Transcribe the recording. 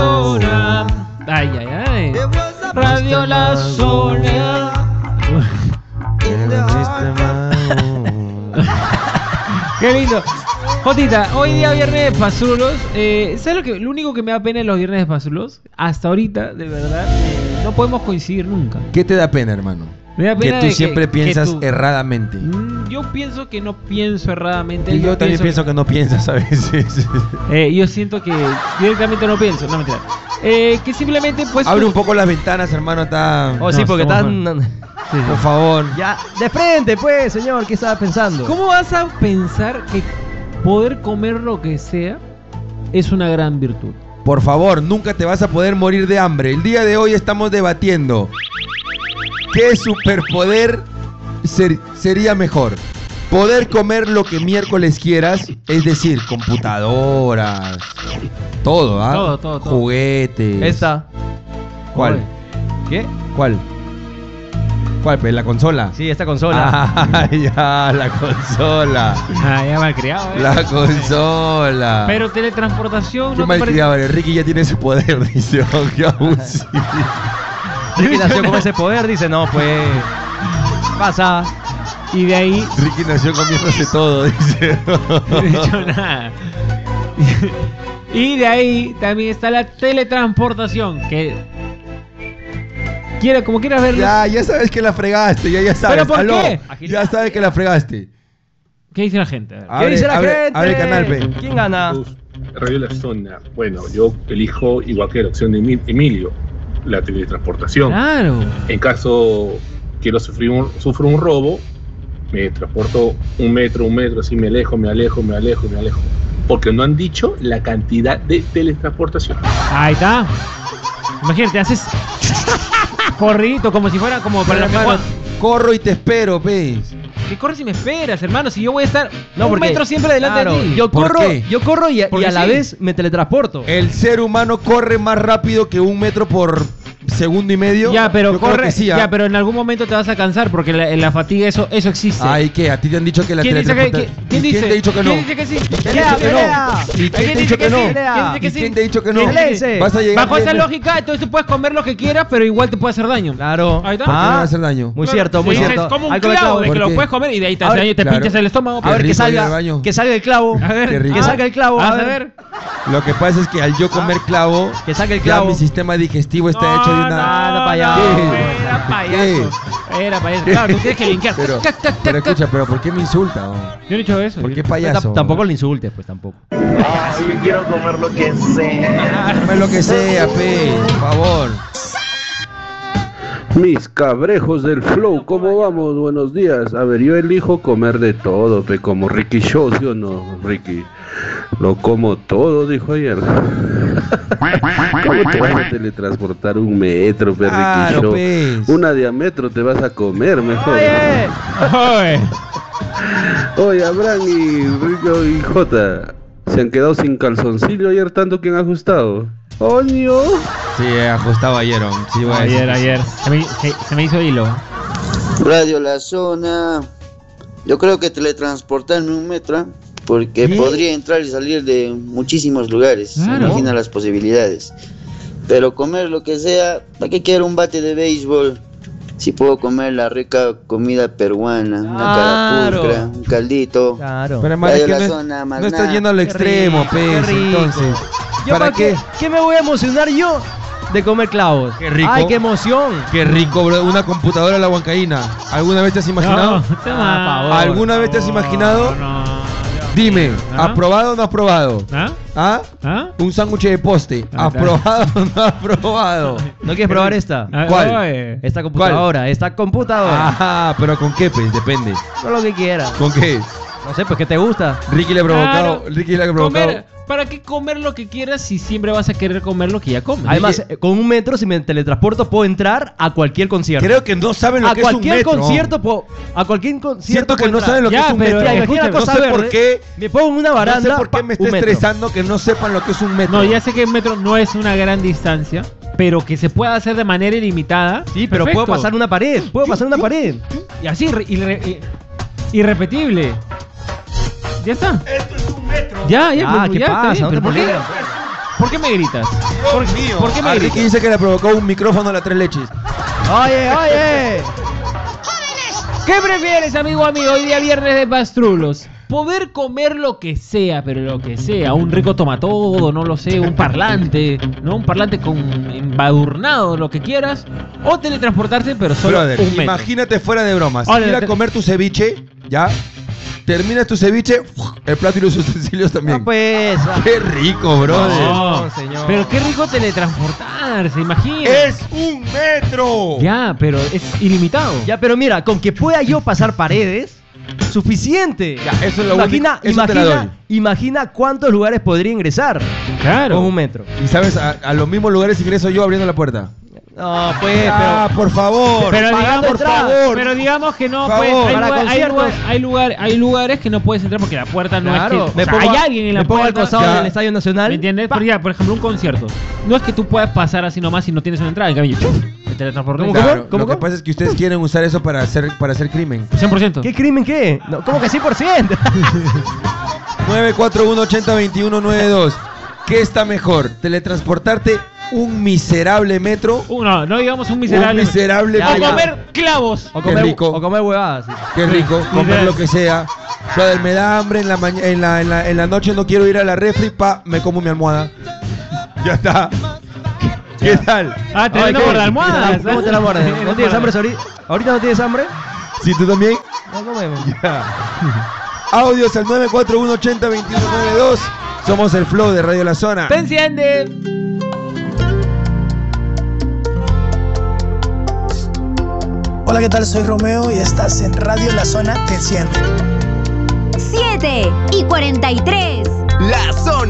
Zona. Ay, ay, ay. Radio La Zona. Qué lindo. Jotita, hoy día viernes de Pazulos. ¿Sabes lo único que me da pena en los viernes de Pazulos? Hasta ahorita, de verdad, no podemos coincidir nunca. ¿Qué te da pena, hermano? Me da pena que tú siempre piensas erradamente. Yo pienso que no pienso erradamente. Y yo también pienso que no piensas a veces. Yo siento que directamente no pienso. No, mentira. Que simplemente pues... Abre un poco las ventanas, hermano. Está... Oh, sí, porque están... Sí. Por favor. Ya, de frente, pues, señor. ¿Qué estaba pensando? ¿Cómo vas a pensar que poder comer lo que sea es una gran virtud? Por favor, nunca te vas a poder morir de hambre. El día de hoy estamos debatiendo ¿qué superpoder sería mejor? Poder comer lo que miércoles quieras, es decir, computadoras, todo, ¿ah? Todo. Juguetes. Esta. ¿Cuál? ¿Qué? ¿Cuál? ¿Cuál? Pues la consola. Sí, esta consola. Ah, ya, la consola. Ah, ya malcriado, La consola. Pero teletransportación... Qué malcriado, Ricky ya tiene su poder, dice. Oh, qué abusivo. Ricky nació con ese poder, dice, no, pues... Pasa. Y de ahí... Ricky nació comiéndose todo, dice. No he dicho nada. Y de ahí también está la teletransportación, que... como quieras verlo. Ya sabes que la fregaste, ya sabes. ¿Pero por qué? Ya sabes que la fregaste. ¿Qué dice la gente? ¿Qué dice la gente? Abre el canal, pe. ¿Quién gana? Radio La Zona. Bueno, yo elijo igual que la opción de Emilio, la teletransportación. Claro. En caso quiero sufro un robo, me transporto un metro, así me alejo. Porque no han dicho la cantidad de teletransportación. Ahí está. Imagínate, haces corridito como si fuera como para hermano, corro y te espero, pe. ¿Qué corres y me esperas, hermano? Si yo voy a estar un porque, metro siempre delante de ti. Yo corro y a la vez me teletransporto. El ser humano corre más rápido que 1 metro por segundo y medio. Ya, pero yo corre. sí, ya, pero en algún momento te vas a cansar porque la fatiga eso existe. Ay, ¿qué? ¿A ti te han dicho que la teletransportación? ¿Quién dice? ¿Quién te ha dicho que no? ¿Quién dice que sí? ¿Y quién te ha dicho que no? ¿Quién te ha dicho que no? Vas a llegar. Bajo esa lógica, entonces tú puedes comer lo que quieras, pero igual te puede hacer daño. Claro. Ahí está. ¿Por qué me va a hacer daño? Muy cierto, muy cierto. Es como un clavo de que lo puedes comer y de ahí te pinchas el estómago. A ver, que salga el clavo. A ver, que salga el clavo. A ver. Lo que pasa es que al yo comer clavo, que salga el clavo. Ya mi sistema digestivo está hecho de una... Nada, payaso. Era payaso. Claro, tú tienes que linkear. Pero escucha, ¿pero por qué me insulta? Oh? Yo no he dicho eso. ¿Por qué payaso? Tampoco le insultes, pues tampoco. Yo quiero comer lo que sea. Comer lo que sea, pe, por favor. Mis cabrejos del flow, ¿cómo vamos? Buenos días. A ver, yo elijo comer de todo, pe, como Ricky Show, ¿sí o no, Ricky? Lo como todo, dijo ayer. ¿Cómo te vas a teletransportar 1 metro, pe, Ricky Show? Pues. Una diámetro te vas a comer, mejor. Oye, Abraham y Rico y Jota, ¿se han quedado sin calzoncillo ayer tanto que han ajustado? ¡Oño! Sí, ajustado ayer, sí, ayer. Se me hizo hilo. Radio La Zona. Yo creo que teletransportarme 1 metro, porque podría entrar y salir de muchísimos lugares. Claro. Imagina las posibilidades. Pero comer lo que sea, ¿para qué quiero un bate de béisbol? Si puedo comer la rica comida peruana, una carapulcra, un caldito. Claro. Pero hermano, es que no estás yendo al extremo, pez, entonces. ¿Para qué? ¿Qué me voy a emocionar yo de comer clavos? Qué rico. ¡Ay, qué emoción! Qué rico, bro. Una computadora a la huancaína. ¿Alguna vez te has imaginado? No, ¿Alguna vez te has imaginado? No. Dime, ¿aprobado o no aprobado? ¿Ah? Un sándwich de poste. ¿Aprobado o no aprobado? ¿No quieres probar esta? ¿Cuál? Esta computadora. Esta computadora. Ah, pero ¿con qué, pues? Depende. Con lo que quieras. ¿Con qué? No sé, pues, ¿qué te gusta? Ricky le ha provocado. Ricky le ha provocado. ¿Para qué comer lo que quieras si siempre vas a querer comer lo que ya comes? Además, con 1 metro, si me teletransporto, puedo entrar a cualquier concierto. Creo que no saben lo que es un metro. A cualquier concierto. Siento que no saben lo que es un metro. No sé por qué. Me pongo en una baranda. No sé por qué me está estresando que no sepan lo que es un metro. No, ya sé que 1 metro no es una gran distancia, pero que se pueda hacer de manera ilimitada. Sí, pero puedo pasar una pared. Y así, irrepetible. Ya está. Esto es 1 metro. Ya, ¿qué pasa? ¿Por qué? ¿Por qué me gritas? ¿Por qué me Ricky gritas? dice que le provocó un micrófono a la Tres Leches. Oye. ¿Qué prefieres, amigo? Hoy día viernes de pastrulos. Poder comer lo que sea, pero lo que sea. Un rico tomatodo, no lo sé, un parlante, ¿no? Un parlante con embadurnado, lo que quieras. O teletransportarse, pero solo Brother, un metro. imagínate fuera de bromas. Ahora, Ir a comer tu ceviche, ¿ya? Terminas tu ceviche, el plato y los utensilios también. No, pues. Qué rico, brother. No, señor. pero qué rico teletransportarse, imagina. ¡Es un metro! Ya, pero es ilimitado. Ya, pero mira, con que pueda yo pasar paredes, suficiente. Ya, eso es lo único, eso te la doy. Imagina cuántos lugares podría ingresar Claro. con un metro. Y sabes, a los mismos lugares ingreso yo abriendo la puerta. No, pues, Por favor. Pero pagando digamos, entrada. pero digamos que no Por puedes. favor. Hay lugares que no puedes entrar porque la puerta no claro, es que. O sea, hay alguien en la me pongo al puerta. costado Ya. del Estadio Nacional. ¿Me entiendes? Por ejemplo, un concierto. No es que tú puedas pasar así nomás si no tienes una entrada. En cambio, te teletransportas. ¿Cómo? Claro, ¿Cómo? lo que pasa es que ustedes quieren usar eso para hacer crimen. 100%. ¿Qué crimen qué? No, ¿cómo que 100%? 941-80-21-92. ¿Qué está mejor? ¿Teletransportarte un miserable metro? No digamos un miserable. Un miserable Ya, O metro. comer clavos. O Qué comer, rico. o comer huevadas. Sí. Qué rico, comer lo que sea. Brother, me da hambre en la noche, no quiero ir a la refri, me como mi almohada. Ya está. ¿Qué tal? Ah, te Ay, vendo ¿qué? por la almohada. ¿Cómo te la muerdes? ¿No tienes hambre ahorita? ¿Ahorita no tienes hambre? ¿Sí, tú también? No comemos. Ya. Audios al 941-80-21-92. Somos el Flow de Radio La Zona. Te enciende. Hola, ¿qué tal? Soy Romeo y estás en Radio La Zona Te Enciende. 7:43. La Zona.